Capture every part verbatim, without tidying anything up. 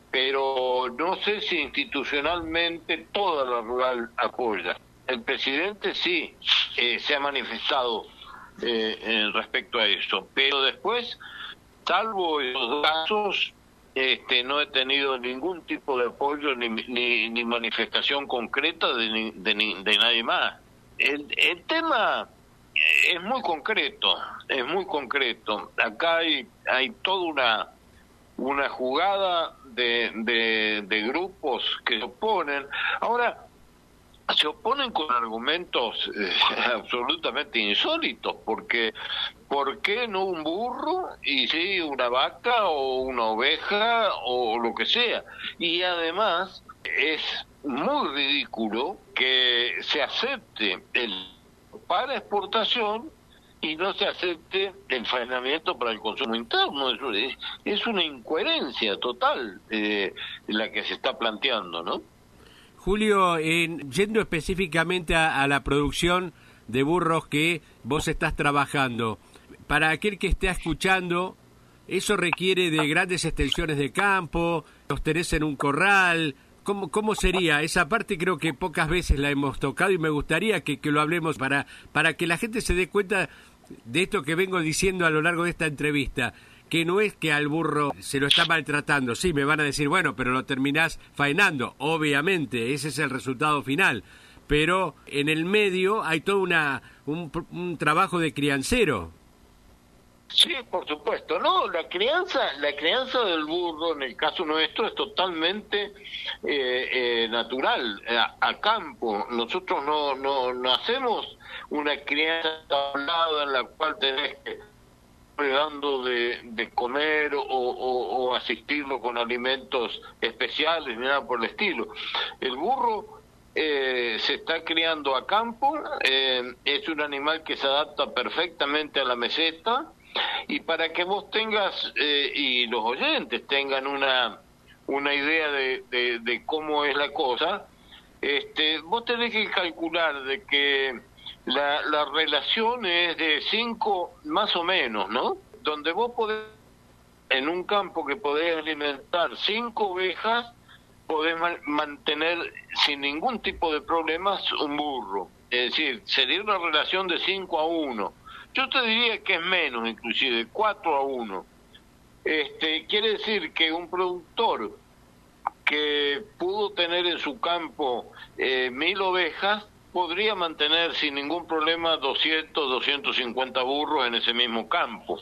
pero no sé si institucionalmente toda la rural apoya. El presidente sí eh, se ha manifestado eh, eh, respecto a eso, pero después, salvo esos casos, este, no he tenido ningún tipo de apoyo ni, ni, ni manifestación concreta de, ni, de, ni, de nadie más. El, el tema es muy concreto, es muy concreto. Acá hay, hay toda una una jugada de, de, de grupos que se oponen. Ahora, se oponen con argumentos eh, absolutamente insólitos, porque ¿por qué no un burro y sí una vaca o una oveja o lo que sea? Y además es muy ridículo que se acepte el para exportación y no se acepte el faenamiento para el consumo interno. Es, es una incoherencia total eh, la que se está planteando, ¿no? Julio, en, yendo específicamente a, a la producción de burros que vos estás trabajando, para aquel que esté escuchando, ¿eso requiere de grandes extensiones de campo? ¿Los tenés en un corral? ¿Cómo, ¿Cómo sería? Esa parte creo que pocas veces la hemos tocado y me gustaría que, que lo hablemos para, para que la gente se dé cuenta de esto que vengo diciendo a lo largo de esta entrevista, que no es que al burro se lo está maltratando. Sí, me van a decir, bueno, pero lo terminás faenando. Obviamente, ese es el resultado final. Pero en el medio hay todo una, un, un trabajo de criancero. Sí, por supuesto. No, la crianza, la crianza del burro, en el caso nuestro, es totalmente eh, eh, natural, a, a campo. Nosotros no, no, no hacemos una crianza tablada en la cual tenés que estar dando de, de comer o, o, o asistirlo con alimentos especiales, ni nada por el estilo. El burro eh, se está criando a campo, eh, es un animal que se adapta perfectamente a la meseta. Y para que vos tengas, eh, y los oyentes tengan una una idea de, de, de cómo es la cosa, este, vos tenés que calcular de que la, la relación es de cinco, más o menos, ¿no? Donde vos podés, en un campo que podés alimentar cinco ovejas, podés man- mantener sin ningún tipo de problemas un burro. Es decir, sería una relación de cinco a uno. Yo te diría que es menos, inclusive, cuatro a uno. Este, quiere decir que un productor que pudo tener en su campo eh, mil ovejas, podría mantener sin ningún problema doscientos, doscientos cincuenta burros en ese mismo campo.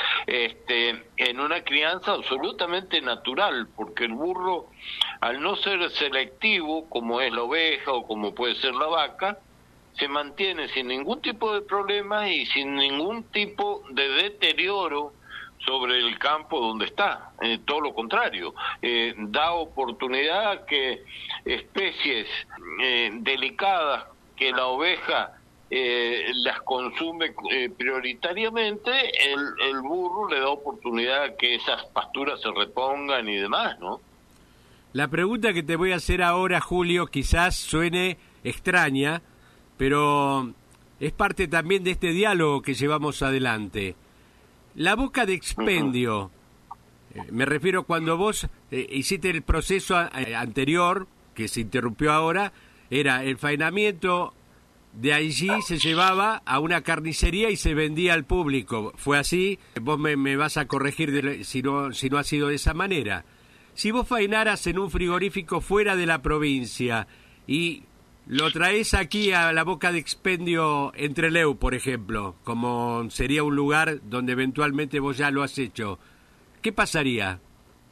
Este, en una crianza absolutamente natural, porque el burro, al no ser selectivo, como es la oveja o como puede ser la vaca, se mantiene sin ningún tipo de problema y sin ningún tipo de deterioro sobre el campo donde está. Eh, todo lo contrario, eh, da oportunidad a que especies eh, delicadas que la oveja eh, las consume eh, prioritariamente, el, el burro le da oportunidad a que esas pasturas se repongan y demás, ¿no? La pregunta que te voy a hacer ahora, Julio, quizás suene extraña, pero es parte también de este diálogo que llevamos adelante. La boca de expendio, uh-huh. eh, me refiero cuando vos eh, hiciste el proceso a, eh, anterior, que se interrumpió ahora, era el faenamiento, de allí se llevaba a una carnicería y se vendía al público. ¿Fue así? Vos me, me vas a corregir de, si, no, si no ha sido de esa manera. Si vos faenaras en un frigorífico fuera de la provincia y lo traes aquí a la boca de expendio en Trelew, por ejemplo, como sería un lugar donde eventualmente vos ya lo has hecho, ¿qué pasaría?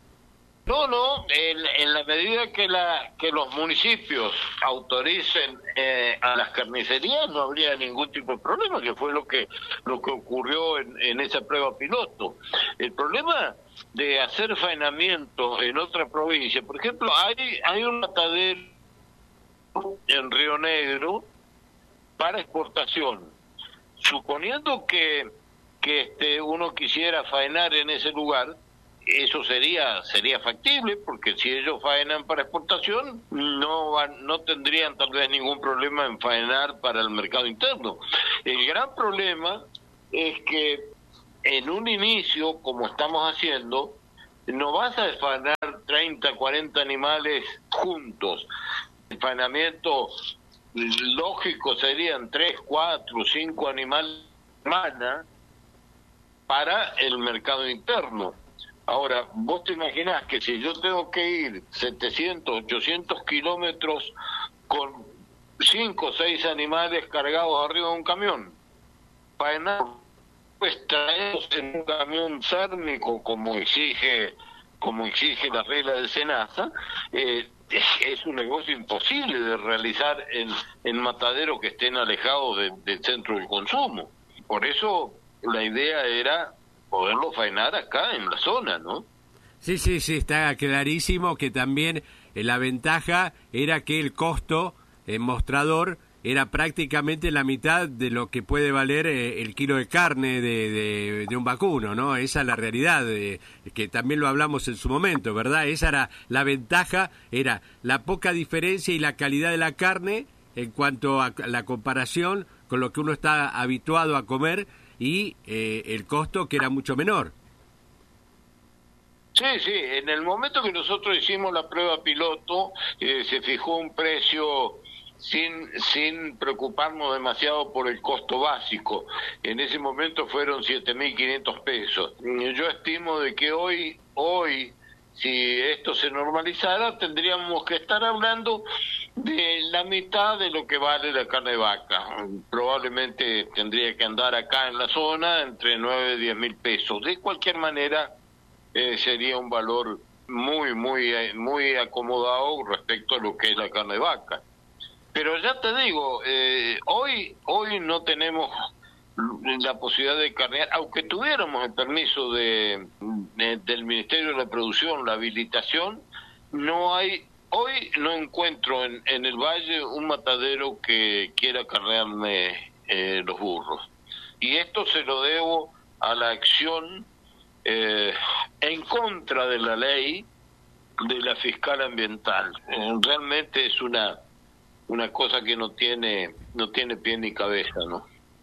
No, no, en, en la medida que la que los municipios autoricen eh, a las carnicerías no habría ningún tipo de problema, que fue lo que lo que ocurrió en, en esa prueba piloto. El problema de hacer faenamiento en otra provincia, por ejemplo, hay hay un matadero en Río Negro para exportación. Suponiendo que que este uno quisiera faenar en ese lugar, eso sería sería factible, porque si ellos faenan para exportación, no van, no tendrían tal vez ningún problema en faenar para el mercado interno. El gran problema es que en un inicio, como estamos haciendo, no vas a faenar treinta treinta, cuarenta animales juntos. El faenamiento lógico serían tres, cuatro, cinco animales por semana para el mercado interno. Ahora, vos te imaginás que si yo tengo que ir setecientos, ochocientos kilómetros con cinco o seis animales cargados arriba de un camión, faenar, pues traemos en un camión térmico como exige como exige la regla del SENASA, eh, es, es un negocio imposible de realizar en, en mataderos que estén alejados de, del centro del consumo. Por eso la idea era poderlo faenar acá en la zona, ¿no? Sí, sí, sí, está clarísimo que también eh, la ventaja era que el costo en mostrador era prácticamente la mitad de lo que puede valer eh, el kilo de carne de, de, de un vacuno, ¿no? Esa es la realidad, eh, que también lo hablamos en su momento, ¿verdad? Esa era la ventaja, era la poca diferencia y la calidad de la carne en cuanto a la comparación con lo que uno está habituado a comer y eh, el costo que era mucho menor. Sí, sí, en el momento que nosotros hicimos la prueba piloto, eh, se fijó un precio sin sin preocuparnos demasiado por el costo básico. En ese momento fueron siete mil quinientos pesos. Yo estimo de que hoy, hoy, si esto se normalizara, tendríamos que estar hablando de la mitad de lo que vale la carne de vaca. Probablemente tendría que andar acá en la zona entre nueve y diez mil pesos. De cualquier manera, eh, sería un valor muy, muy, muy acomodado respecto a lo que es la carne de vaca. Pero ya te digo, eh, hoy hoy no tenemos la posibilidad de carnear, aunque tuviéramos el permiso de, de del Ministerio de la Producción, la habilitación, no hay, hoy no encuentro en, en el valle un matadero que quiera carnearme eh, los burros. Y esto se lo debo a la acción eh, en contra de la ley de la fiscal ambiental. Eh, realmente es una una cosa que no tiene no tiene pie ni cabeza, ¿no?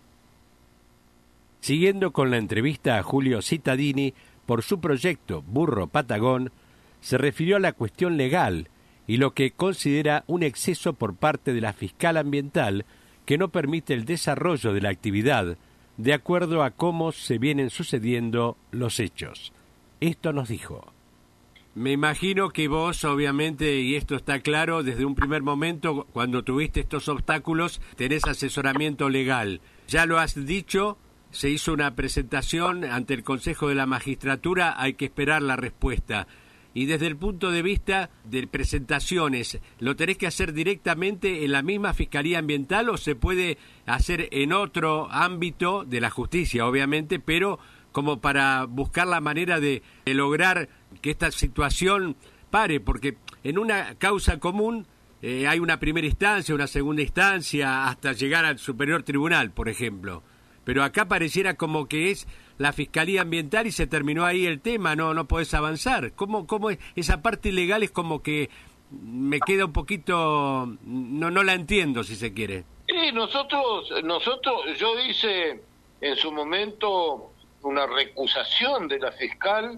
Siguiendo con la entrevista a Julio Cittadini por su proyecto Burro Patagón, se refirió a la cuestión legal y lo que considera un exceso por parte de la fiscal ambiental que no permite el desarrollo de la actividad de acuerdo a cómo se vienen sucediendo los hechos. Esto nos dijo. Me imagino que vos, obviamente, y esto está claro, desde un primer momento, cuando tuviste estos obstáculos, tenés asesoramiento legal. Ya lo has dicho, se hizo una presentación ante el Consejo de la Magistratura, hay que esperar la respuesta. Y desde el punto de vista de presentaciones, ¿lo tenés que hacer directamente en la misma Fiscalía Ambiental o se puede hacer en otro ámbito de la justicia, obviamente, pero como para buscar la manera de, de lograr que esta situación pare? Porque en una causa común eh, hay una primera instancia, una segunda instancia, hasta llegar al superior tribunal, por ejemplo. Pero acá pareciera como que es la Fiscalía Ambiental y se terminó ahí el tema, no no podés avanzar. ¿Cómo, cómo es? Esa parte legal es como que me queda un poquito, no no la entiendo, si se quiere. Sí, nosotros, nosotros, yo hice en su momento una recusación de la fiscal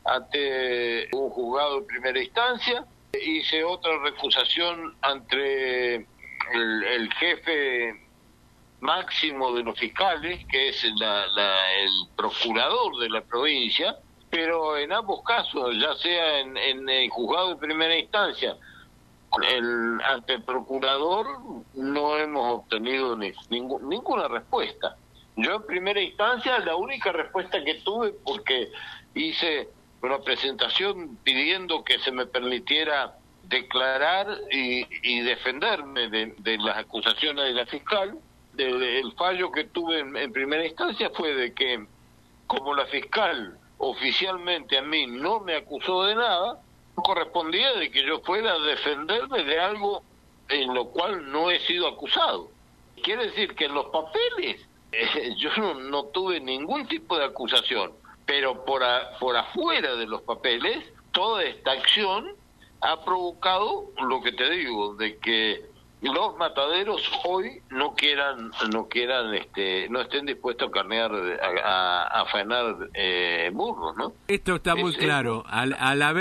ante un juzgado de primera instancia, hice otra recusación ante el, el jefe máximo de los fiscales, que es la, la, el procurador de la provincia, pero en ambos casos, ya sea en, en el juzgado de primera instancia, el, ante el procurador, no hemos obtenido ni, ningún, ninguna respuesta. Yo en primera instancia la única respuesta que tuve, porque hice una presentación pidiendo que se me permitiera declarar y, y defenderme de, de las acusaciones de la fiscal, de, el fallo que tuve en, en primera instancia fue de que, como la fiscal oficialmente a mí no me acusó de nada, no correspondía de que yo fuera a defenderme de algo en lo cual no he sido acusado. Quiere decir que en los papeles eh, yo no, no tuve ningún tipo de acusación, pero por, a, por afuera de los papeles, toda esta acción ha provocado lo que te digo, de que los mataderos hoy no quieran, no quieran, este, no estén dispuestos a carnear, a, a, a faenar eh, burros, ¿no? Esto está muy es, claro. Al, al haber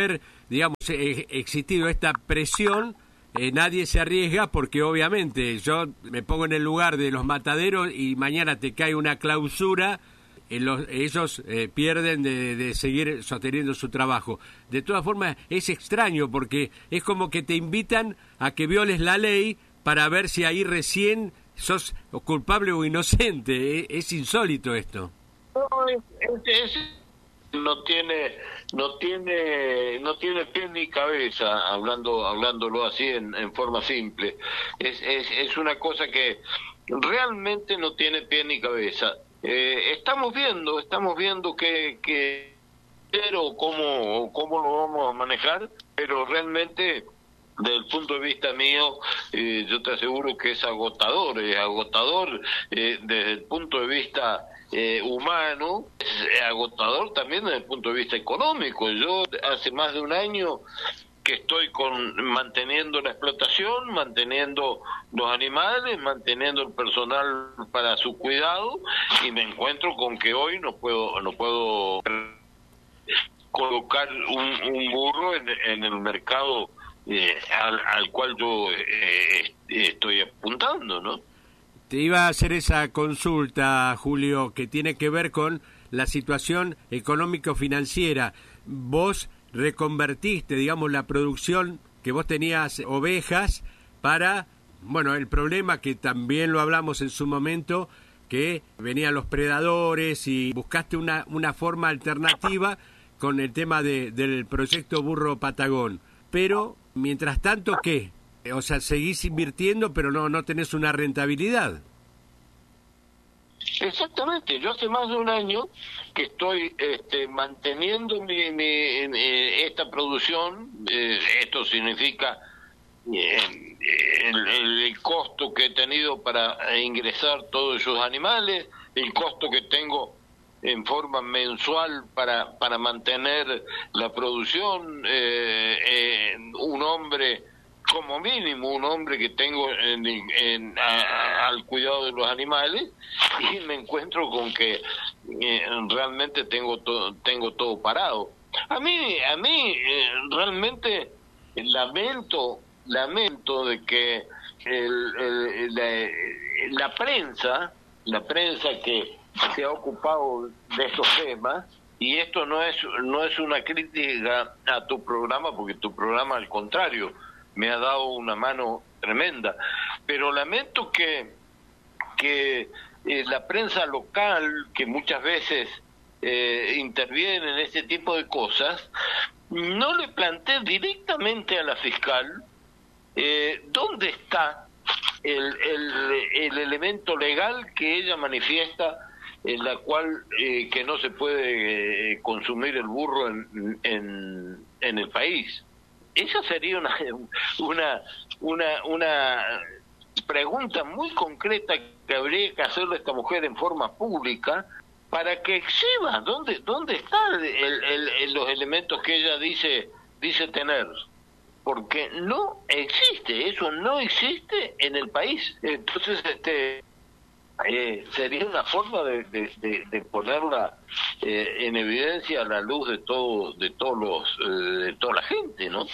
digamos, eh, existido esta presión, eh, nadie se arriesga porque obviamente yo me pongo en el lugar de los mataderos y mañana te cae una clausura, eh, los, ellos eh, pierden de, de seguir sosteniendo su trabajo. De todas formas, es extraño porque es como que te invitan a que violes la ley para ver si ahí recién sos culpable o inocente. Es, es insólito esto. No, es, es, es, no tiene no tiene no tiene pie ni cabeza, hablando hablándolo así en, en forma simple. Es, es es una cosa que realmente no tiene pie ni cabeza. Eh, estamos viendo estamos viendo que que pero cómo cómo lo vamos a manejar, pero realmente desde el punto de vista mío, eh, yo te aseguro que es agotador, es agotador eh, desde el punto de vista eh, humano, es agotador también desde el punto de vista económico. Yo hace más de un año que estoy con manteniendo la explotación, manteniendo los animales, manteniendo el personal para su cuidado, y me encuentro con que hoy no puedo no puedo colocar un, un burro en, en el mercado Eh, al, al cual yo eh, estoy apuntando, ¿no? Te iba a hacer esa consulta, Julio, que tiene que ver con la situación económico-financiera. Vos reconvertiste, digamos, la producción que vos tenías ovejas para, bueno, el problema que también lo hablamos en su momento, que venían los predadores y buscaste una, una forma alternativa con el tema de, del proyecto Burro Patagón. Pero, mientras tanto, ¿qué? O sea, seguís invirtiendo, pero no no tenés una rentabilidad. Exactamente. Yo hace más de un año que estoy este, manteniendo mi, mi, mi, esta producción. Eh, esto significa eh, el, el costo que he tenido para ingresar todos esos animales, el costo que tengo en forma mensual para para mantener la producción, eh, eh, un hombre como mínimo, un hombre que tengo en, en, a, al cuidado de los animales, y me encuentro con que eh, realmente tengo todo tengo todo parado. A mí a mí eh, realmente lamento lamento de que el, el, la, la prensa la prensa que se ha ocupado de estos temas, y esto no es no es una crítica a tu programa, porque tu programa al contrario me ha dado una mano tremenda, pero lamento que que eh, la prensa local, que muchas veces eh, interviene en este tipo de cosas, no le plantee directamente a la fiscal eh, dónde está el, el, el elemento legal que ella manifiesta, en la cual eh, que no se puede eh, consumir el burro en, en en el país. Esa sería una una una una pregunta muy concreta que habría que hacerle a esta mujer en forma pública, para que exhiba dónde dónde están el, el, el, los elementos que ella dice dice tener, porque no existe, eso no existe en el país. Entonces, este Eh, sería una forma de, de, de, de ponerla eh, en evidencia a la luz de todo de todos los eh, de toda la gente, ¿no?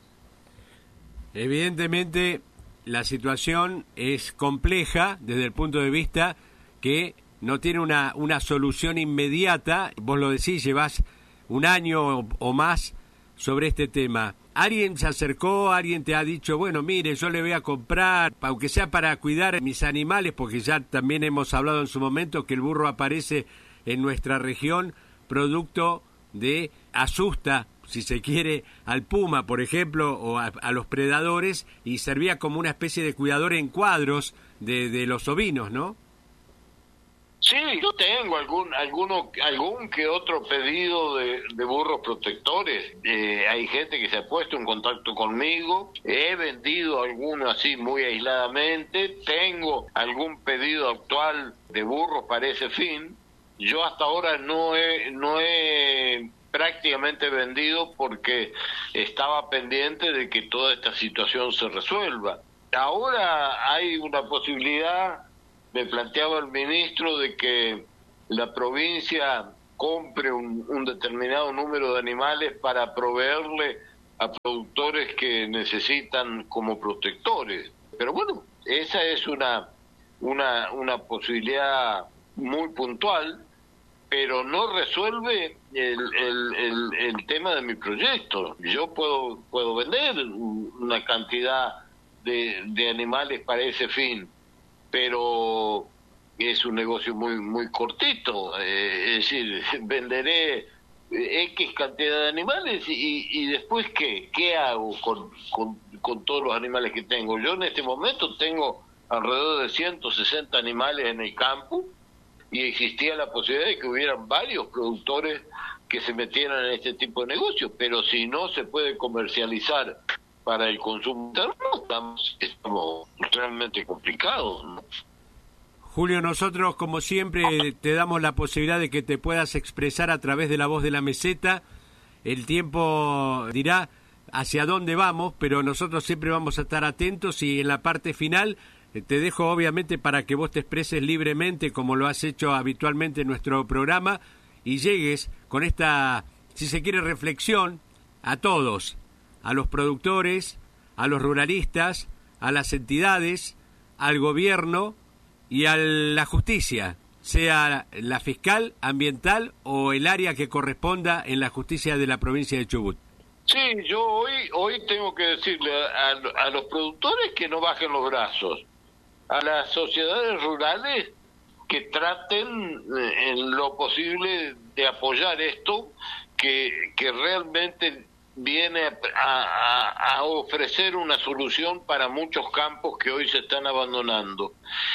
Evidentemente la situación es compleja desde el punto de vista que no tiene una una solución inmediata. Vos lo decís, llevás un año o, o más sobre este tema. ¿Alguien se acercó, alguien te ha dicho, bueno, mire, yo le voy a comprar, aunque sea para cuidar mis animales, porque ya también hemos hablado en su momento que el burro aparece en nuestra región, producto de, asusta, si se quiere, al puma, por ejemplo, o a, a los predadores, y servía como una especie de cuidador en cuadros de, de los ovinos, ¿no? Sí, yo tengo algún alguno algún que otro pedido de, de burros protectores. Eh, hay gente que se ha puesto en contacto conmigo. He vendido alguno así muy aisladamente. Tengo algún pedido actual de burros para ese fin. Yo hasta ahora no he no he prácticamente vendido porque estaba pendiente de que toda esta situación se resuelva. Ahora hay una posibilidad. Me planteaba el ministro de que la provincia compre un, un determinado número de animales para proveerle a productores que necesitan como protectores. Pero bueno, esa es una, una, una posibilidad muy puntual, pero no resuelve el, el, el, el tema de mi proyecto. Yo puedo, puedo vender una cantidad de, de animales para ese fin, pero es un negocio muy muy cortito, eh, es decir, venderé X cantidad de animales y, y después ¿qué? ¿Qué hago con, con, con todos los animales que tengo? Yo en este momento tengo alrededor de ciento sesenta animales en el campo y existía la posibilidad de que hubieran varios productores que se metieran en este tipo de negocios, pero si no se puede comercializar para el consumo interno, estamos, estamos realmente complicados, ¿no? Julio, nosotros como siempre te damos la posibilidad de que te puedas expresar a través de la voz de la meseta. El tiempo dirá hacia dónde vamos, pero nosotros siempre vamos a estar atentos y en la parte final te dejo obviamente para que vos te expreses libremente como lo has hecho habitualmente en nuestro programa y llegues con esta, si se quiere, reflexión a todos, a los productores, a los ruralistas, a las entidades, al gobierno y a la justicia, sea la fiscal, ambiental o el área que corresponda en la justicia de la provincia de Chubut. Sí, yo hoy hoy tengo que decirle a, a los productores que no bajen los brazos, a las sociedades rurales que traten eh, en lo posible de apoyar esto, que, que realmente viene a, a, a ofrecer una solución para muchos campos que hoy se están abandonando.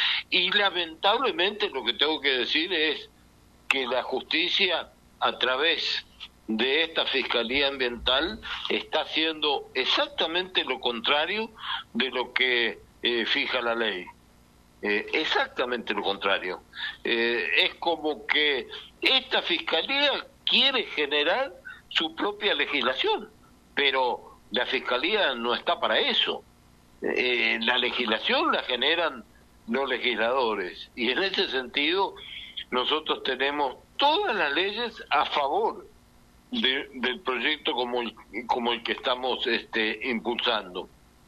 Y lamentablemente lo que tengo que decir es que la justicia, a través de esta Fiscalía Ambiental, está haciendo exactamente lo contrario de lo que eh, fija la ley. Eh, exactamente lo contrario. Eh, es como que esta Fiscalía quiere generar su propia legislación, pero la Fiscalía no está para eso. Eh, la legislación la generan los legisladores, y en ese sentido nosotros tenemos todas las leyes a favor de, del proyecto como el, como el que estamos este, impulsando.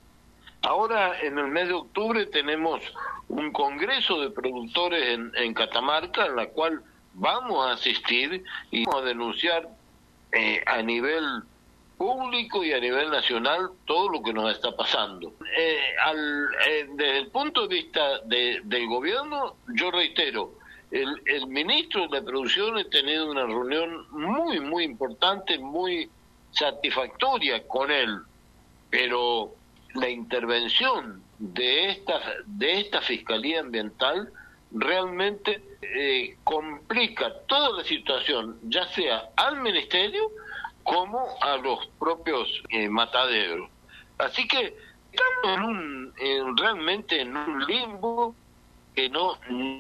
Ahora, en el mes de octubre, tenemos un congreso de productores en, en Catamarca, en la cual vamos a asistir y vamos a denunciar eh, a nivel público y a nivel nacional todo lo que nos está pasando. Eh, al, eh, desde el punto de vista de, del gobierno, yo reitero, el, el ministro de la Producción ha tenido una reunión muy, muy importante, muy satisfactoria con él, pero la intervención de esta, de esta Fiscalía Ambiental realmente eh, complica toda la situación, ya sea al Ministerio como a los propios eh, mataderos. Así que estamos en un, en, realmente en un limbo que no...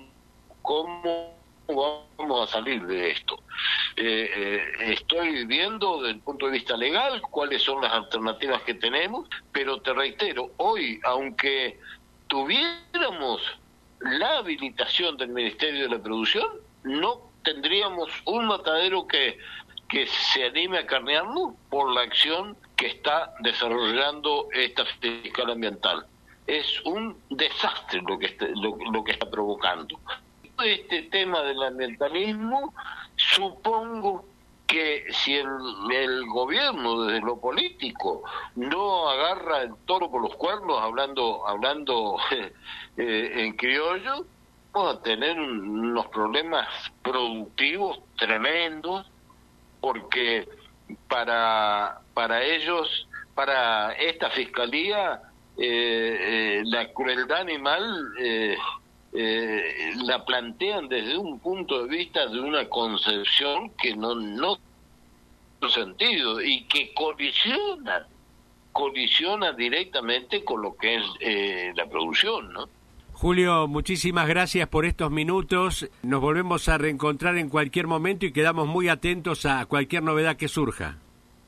¿Cómo vamos a salir de esto? Eh, eh, estoy viendo desde el punto de vista legal cuáles son las alternativas que tenemos, pero te reitero, hoy, aunque tuviéramos la habilitación del Ministerio de la Producción, no tendríamos un matadero que, que se anime a carnearnos por la acción que está desarrollando esta fiscal ambiental. Es un desastre lo que está, lo, lo que está provocando. Este tema del ambientalismo, supongo que si el, el gobierno desde lo político no agarra el toro por los cuernos, hablando hablando eh, eh, en criollo, vamos a tener unos problemas productivos tremendos, porque para para ellos, para esta fiscalía, eh, eh, la crueldad animal eh, Eh, la plantean desde un punto de vista de una concepción que no no tiene sentido y que colisiona colisiona directamente con lo que es eh, la producción, ¿no? Julio, muchísimas gracias por estos minutos. Nos volvemos a reencontrar en cualquier momento y quedamos muy atentos a cualquier novedad que surja.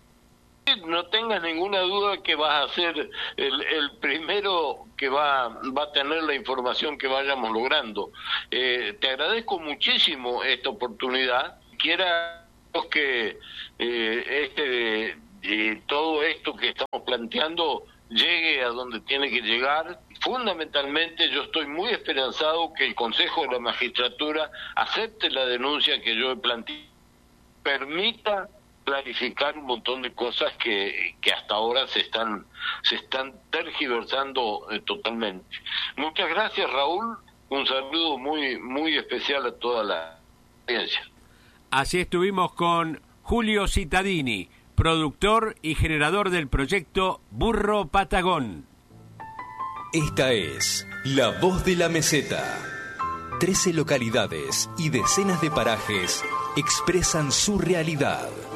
No tengas ninguna duda que vas a ser el, el primero que va, va a tener la información que vayamos logrando. Eh, te agradezco muchísimo esta oportunidad. Quiera que eh, este y todo esto que estamos planteando llegue a donde tiene que llegar. Fundamentalmente yo estoy muy esperanzado que el Consejo de la Magistratura acepte la denuncia que yo he planteado, permita clarificar un montón de cosas que, que hasta ahora se están se están tergiversando eh, totalmente. Muchas gracias, Raúl. Un saludo muy muy especial a toda la audiencia. Así estuvimos con Julio Cittadini, productor y generador del proyecto Burro Patagón. Esta es La Voz de la Meseta. Trece localidades y decenas de parajes expresan su realidad.